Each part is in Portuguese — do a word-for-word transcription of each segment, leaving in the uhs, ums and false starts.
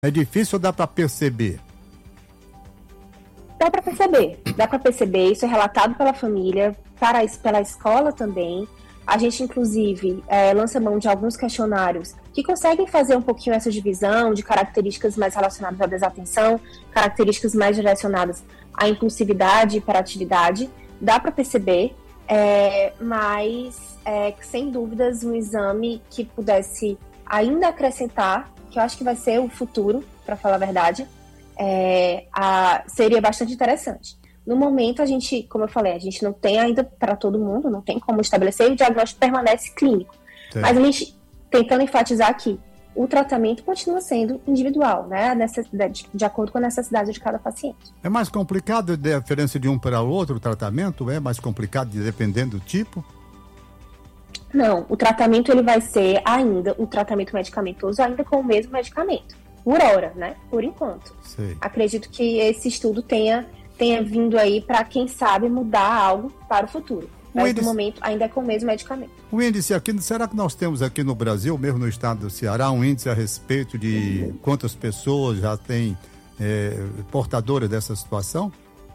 É difícil ou dá para perceber? Dá para perceber, dá para perceber, isso é relatado pela família, para, pela escola também. A gente, inclusive, é, lança mão de alguns questionários que conseguem fazer um pouquinho essa divisão de características mais relacionadas à desatenção, características mais direcionadas à impulsividade e hiperatividade. Dá para perceber, é, mas, é, sem dúvidas, um exame que pudesse ainda acrescentar, que eu acho que vai ser o futuro, para falar a verdade, É, a, seria bastante interessante. No momento, a gente, como eu falei, a gente não tem ainda para todo mundo, não tem como estabelecer, e o diagnóstico permanece clínico. Sim. Mas a gente, tentando enfatizar aqui, o tratamento continua sendo individual, né, necessidade, de acordo com a necessidade de cada paciente. É mais complicado a diferença de um para o outro, o tratamento? É mais complicado dependendo do tipo? Não, o tratamento ele vai ser ainda o tratamento medicamentoso, ainda com o mesmo medicamento. Por hora, né? Por enquanto. Sei. Acredito que esse estudo tenha, tenha vindo aí para, quem sabe, mudar algo para o futuro. Mas, índice... no momento, ainda é com o mesmo medicamento. O índice aqui, será que nós temos aqui no Brasil, mesmo no estado do Ceará, um índice a respeito de uhum. quantas pessoas já têm é, portadoras dessa situação?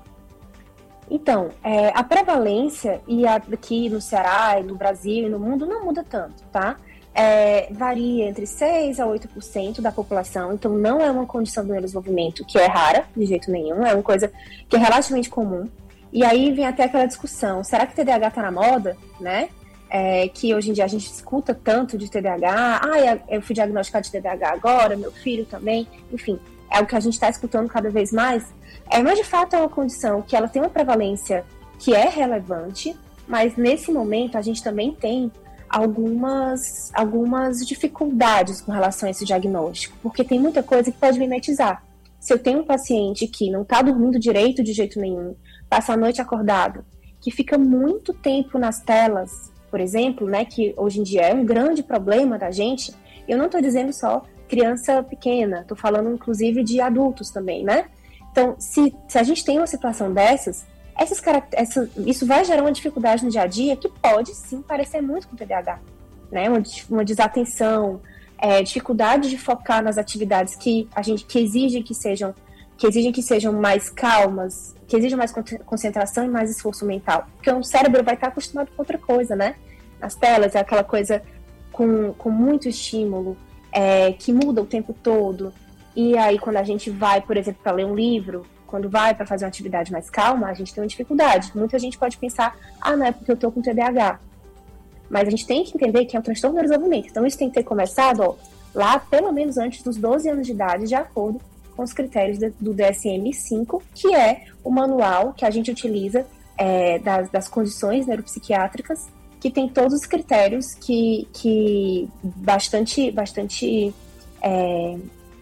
Então, é, a prevalência, e a, aqui no Ceará, e no Brasil e no mundo, não muda tanto, tá? É, varia entre seis a oito por cento da população, então não é uma condição do neurodesenvolvimento que é rara, de jeito nenhum, é uma coisa que é relativamente comum. E aí vem até aquela discussão, será que T D A H está na moda, né? É, que hoje em dia a gente escuta tanto de T D A H, ah, eu fui diagnosticado de T D A H agora, meu filho também, enfim, é o que a gente está escutando cada vez mais. É, mas de fato é uma condição que ela tem uma prevalência que é relevante, mas nesse momento a gente também tem algumas, algumas dificuldades com relação a esse diagnóstico, porque tem muita coisa que pode mimetizar. Se eu tenho um paciente que não está dormindo direito de jeito nenhum, passa a noite acordado, que fica muito tempo nas telas, por exemplo, né, que hoje em dia é um grande problema da gente, eu não estou dizendo só criança pequena, estou falando inclusive de adultos também, né? Então, se, se a gente tem uma situação dessas, Essas, essa, isso vai gerar uma dificuldade no dia a dia que pode sim parecer muito com T D A H, né? Uma, uma desatenção, é, dificuldade de focar nas atividades que a gente que exigem que sejam que exigem que sejam mais calmas, que exigem mais concentração e mais esforço mental, porque o cérebro vai estar acostumado com outra coisa, né? Nas telas é aquela coisa com, com muito estímulo, é, que muda o tempo todo. E aí quando a gente vai, por exemplo, para ler um livro, quando vai para fazer uma atividade mais calma, a gente tem uma dificuldade. Muita gente pode pensar, ah, não é porque eu estou com T D A H. Mas a gente tem que entender que é um transtorno do desenvolvimento. Então isso tem que ter começado ó, lá pelo menos antes dos doze anos de idade, de acordo com os critérios do D S M cinco, que é o manual que a gente utiliza é, das, das condições neuropsiquiátricas, que tem todos os critérios que, que bastante, bastante é,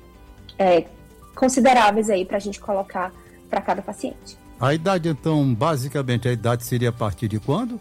é, consideráveis aí para a gente colocar para cada paciente. A idade, então, basicamente, a idade seria a partir de quando?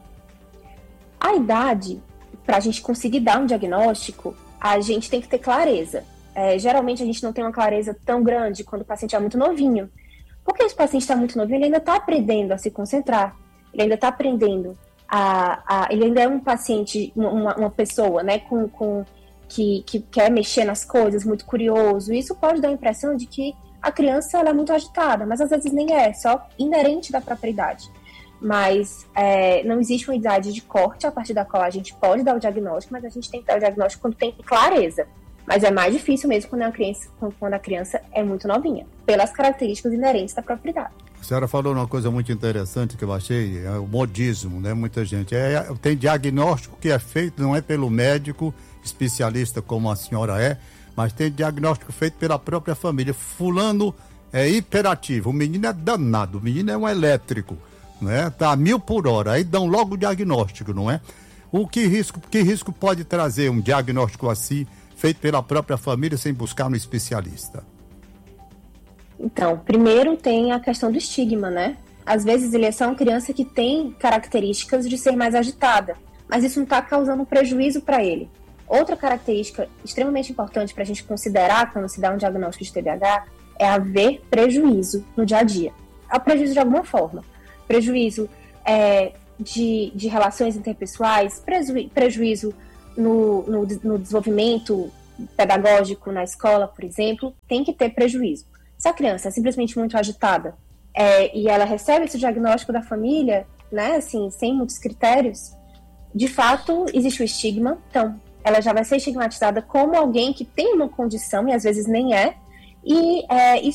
A idade, para a gente conseguir dar um diagnóstico, a gente tem que ter clareza. É, geralmente a gente não tem uma clareza tão grande quando o paciente é muito novinho. Porque se o paciente está muito novinho, ele ainda está aprendendo a se concentrar, ele ainda está aprendendo a, a... Ele ainda é um paciente, uma, uma pessoa, né, com... com Que, que quer mexer nas coisas, muito curioso. Isso pode dar a impressão de que a criança ela é muito agitada, mas às vezes nem é, só inerente da própria idade. Mas é, não existe uma idade de corte a partir da qual a gente pode dar o diagnóstico, mas a gente tem que dar o diagnóstico quando tem clareza. Mas é mais difícil mesmo quando a criança, quando a criança é muito novinha, pelas características inerentes da própria idade. A senhora falou uma coisa muito interessante que eu achei, é o modismo, né? Muita gente. É, tem diagnóstico que é feito, não é pelo médico especialista como a senhora é, mas tem diagnóstico feito pela própria família. Fulano é hiperativo, o menino é danado, o menino é um elétrico, né? Tá a mil por hora, aí dão logo o diagnóstico, não é? O que risco, que risco pode trazer um diagnóstico assim, feito pela própria família, sem buscar um especialista? Então, primeiro tem a questão do estigma, né? Às vezes ele é só uma criança que tem características de ser mais agitada, mas isso não está causando um prejuízo para ele. Outra característica extremamente importante para a gente considerar quando se dá um diagnóstico de T D A H é haver prejuízo no dia a dia. Há prejuízo de alguma forma. Prejuízo é, de, de relações interpessoais, preju, prejuízo no, no, no desenvolvimento pedagógico na escola, por exemplo, tem que ter prejuízo. Se a criança é simplesmente muito agitada é, e ela recebe esse diagnóstico da família, né, assim, sem muitos critérios, de fato, existe o estigma. Então, ela já vai ser estigmatizada como alguém que tem uma condição, e às vezes nem é, e é, isso